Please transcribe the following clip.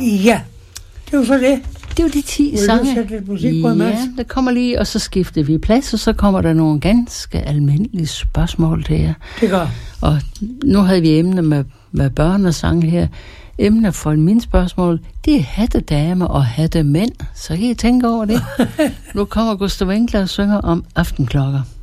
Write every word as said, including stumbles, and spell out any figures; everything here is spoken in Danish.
Ja, det var så det. Det var de ti Vil sange. du sætte lidt musik på, Mads? Ja, der kommer lige, og så skifter vi plads, og så kommer der nogle ganske almindelige spørgsmål til jer. Det gør. Og nu havde vi emner med, med børn og sang her. Emner for mine spørgsmål, det er hattedamer og hattemænd. Så kan I tænke over det. Nu kommer Gustav Winkler og synger om aftenklokker.